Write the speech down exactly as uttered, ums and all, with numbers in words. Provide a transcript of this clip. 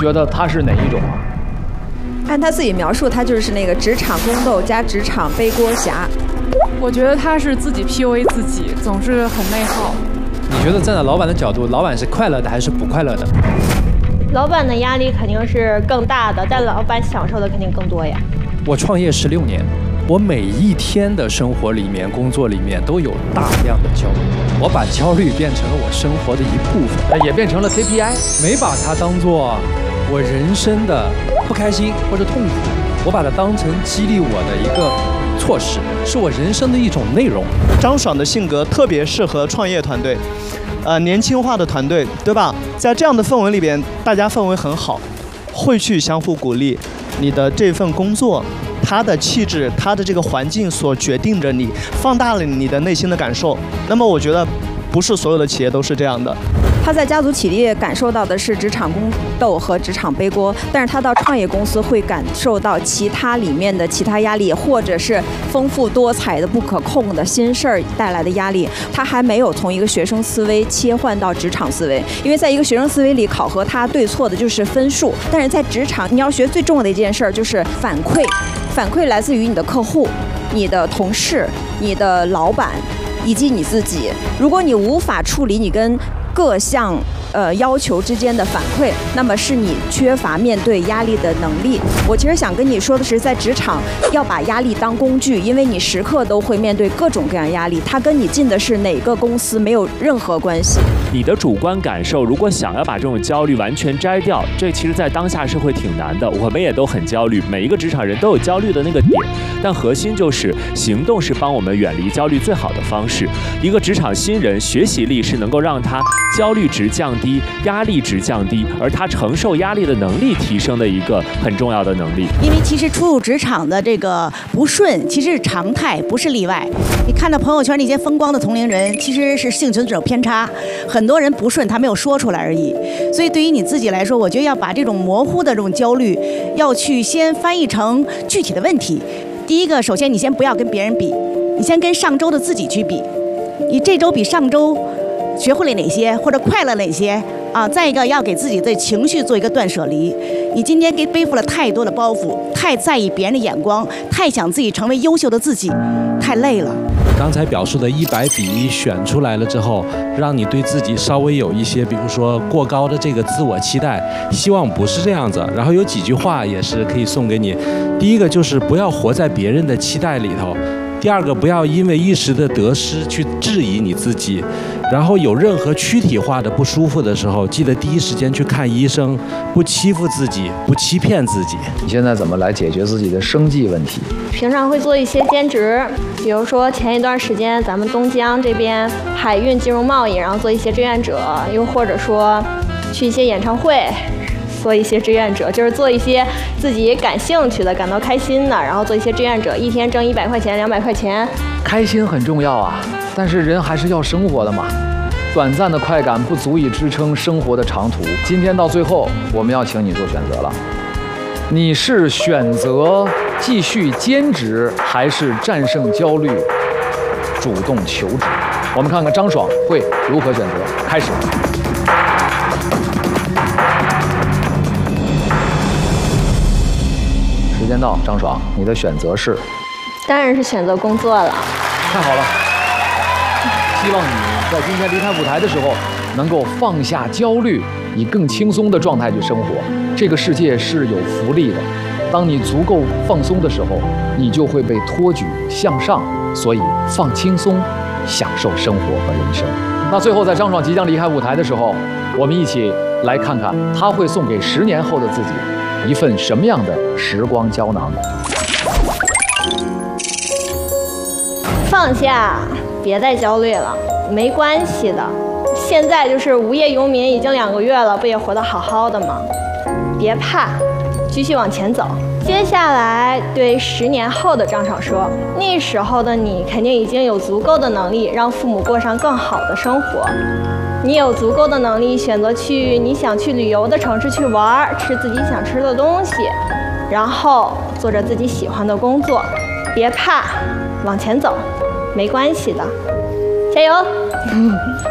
觉得他是哪一种啊？ 按他自己描述，他就是那个职场宫斗加职场背锅侠。 我觉得他是自己 P U A 自己，总是很内耗。 你觉得站在老板的角度，老板是快乐的还是不快乐的？ 老板的压力肯定是更大的，但老板享受的肯定更多呀。 我创业十六年，我每一天的生活里面、工作里面都有大量的焦虑，我把焦虑变成了我生活的一部分， 也变成了 K P I， 没把它当做我人生的不开心或者痛苦，我把它当成激励我的一个措施，是我人生的一种内容。 张爽的性格特别适合创业团队。呃，年轻化的团队，对吧？在这样的氛围里边，大家氛围很好，会去相互鼓励。你的这份工作，它的气质，它的这个环境所决定着你，放大了你的内心的感受。那么，我觉得不是所有的企业都是这样的。 他在家族企业感受到的是职场宫斗和职场背锅，但是他到创业公司会感受到其他里面的其他压力，或者是丰富多彩的不可控的新事儿带来的压力。他还没有从一个学生思维切换到职场思维，因为在一个学生思维里，考核他对错的就是分数，但是在职场，你要学最重要的一件事儿就是反馈，反馈来自于你的客户、你的同事、你的老板以及你自己。如果你无法处理你跟各项呃要求之间的反馈，那么是你缺乏面对压力的能力。我其实想跟你说的是，在职场要把压力当工具，因为你时刻都会面对各种各样压力，它跟你进的是哪个公司没有任何关系。 你的主观感受，如果想要把这种焦虑完全摘掉，这其实在当下社会挺难的。我们也都很焦虑，每一个职场人都有焦虑的那个点，但核心就是行动是帮我们远离焦虑最好的方式。一个职场新人学习力是能够让他焦虑值降低，压力值降低，而他承受压力的能力提升的一个很重要的能力。 因为其实初入职场的这个不顺，其实是常态，不是例外。你看到朋友圈那些风光的同龄人，其实是幸存者偏差，很多人不顺，他没有说出来而已。所以对于你自己来说，我觉得要把这种模糊的这种焦虑，要去先翻译成具体的问题。第一个，首先你先不要跟别人比，你先跟上周的自己去比，你这周比上周学会了哪些，或者快乐哪些啊？再一个，要给自己的情绪做一个断舍离。你今天给背负了太多的包袱，太在意别人的眼光，太想自己成为优秀的自己，太累了。 刚才表述的一百比一选出来了之后，让你对自己稍微有一些，比如说过高的这个自我期待，希望不是这样子。然后有几句话也是可以送给你。第一个就是不要活在别人的期待里头。第二个，不要因为一时的得失去质疑你自己，然后有任何躯体化的不舒服的时候，记得第一时间去看医生，不欺负自己，不欺骗自己。 你现在怎么来解决自己的生计问题？ 平常会做一些兼职，比如说前一段时间咱们东江这边海运金融贸易，然后做一些志愿者，又或者说去一些演唱会做一些志愿者，就是做一些自己感兴趣的、感到开心的，然后做一些志愿者，一天挣一百块钱、两百块钱。 开心很重要啊，但是人还是要生活的嘛。短暂的快感不足以支撑生活的长途。今天到最后，我们要请你做选择了，你是选择继续兼职，还是战胜焦虑，主动求职？我们看看张爽会如何选择。开始。时间到，张爽，你的选择是？ 当然是选择工作了。 太好了，希望你在今天离开舞台的时候，能够放下焦虑，以更轻松的状态去生活。这个世界是有福利的，当你足够放松的时候，你就会被托举向上。所以放轻松，享受生活和人生。那最后，在张爽即将离开舞台的时候，我们一起来看看他会送给十年后的自己一份什么样的时光胶囊。 放下，别再焦虑了，没关系的。现在就是无业游民已经两个月了，不也活得好好的吗？别怕，继续往前走。接下来对十年后的张爽说，那时候的你肯定已经有足够的能力让父母过上更好的生活，你有足够的能力选择去你想去旅游的城市去玩，吃自己想吃的东西，然后做着自己喜欢的工作。别怕，往前走，没关系的，加油！